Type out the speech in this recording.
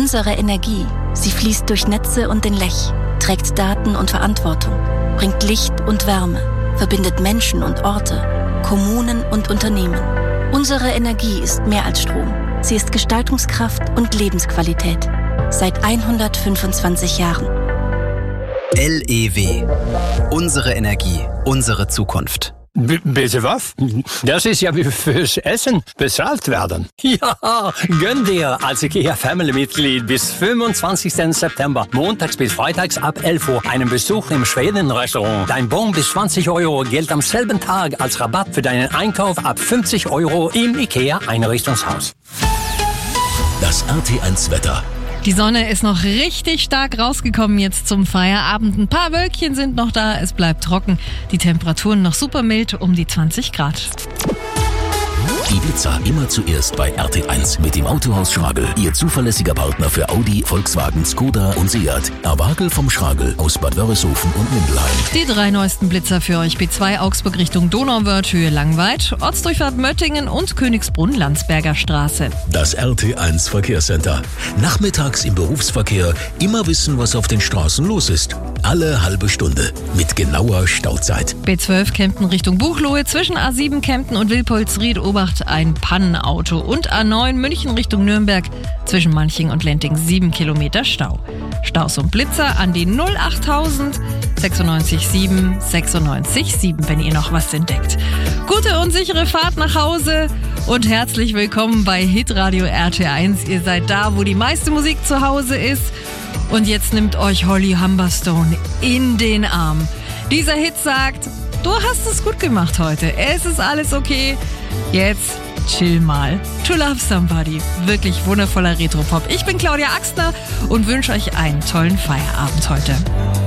Unsere Energie, sie fließt durch Netze und den Lech, trägt Daten und Verantwortung, bringt Licht und Wärme, verbindet Menschen und Orte, Kommunen und Unternehmen. Unsere Energie ist mehr als Strom. Sie ist Gestaltungskraft und Lebensqualität. Seit 125 Jahren. LEW. Unsere Energie, unsere Zukunft. Bitte was? Das ist ja wie fürs Essen bezahlt werden. Ja, gönn dir als IKEA-Family-Mitglied bis 25. September, montags bis freitags ab 11 Uhr, einen Besuch im Schweden-Restaurant. Dein Bon bis 20 € gilt am selben Tag als Rabatt für deinen Einkauf ab 50 € im IKEA-Einrichtungshaus. Das RT1-Wetter. Die Sonne ist noch richtig stark rausgekommen jetzt zum Feierabend. Ein paar Wölkchen sind noch da, es bleibt trocken. Die Temperaturen noch super mild, um die 20 Grad. Die Blitzer immer zuerst bei RT1 mit dem Autohaus Schragel. Ihr zuverlässiger Partner für Audi, Volkswagen, Skoda und Seat. Erwagel vom Schragel aus Bad Wörishofen und Mindelheim. Die 3 neuesten Blitzer für euch. B2 Augsburg Richtung Donauwörth, Höhe Langweid, Ortsdurchfahrt Möttingen und Königsbrunn, Landsberger Straße. Das RT1 Verkehrscenter. Nachmittags im Berufsverkehr immer wissen, was auf den Straßen los ist. Alle halbe Stunde mit genauer Stauzeit. B12 Kempten Richtung Buchloe, zwischen A7 Kempten und Wilpolsried Obacht ein Pannenauto. Und A9 München Richtung Nürnberg, zwischen Manching und Lenting 7 Kilometer Stau. Staus und Blitzer an die 08000 96 7 96 7, wenn ihr noch was entdeckt. Gute und sichere Fahrt nach Hause und herzlich willkommen bei Hitradio RT1. Ihr seid da, wo die meiste Musik zu Hause ist. Und jetzt nimmt euch Holly Humberstone in den Arm. Dieser Hit sagt, du hast es gut gemacht heute. Es ist alles okay. Jetzt chill mal. To Love Somebody. Wirklich wundervoller Retropop. Ich bin Claudia Axtner und wünsche euch einen tollen Feierabend heute.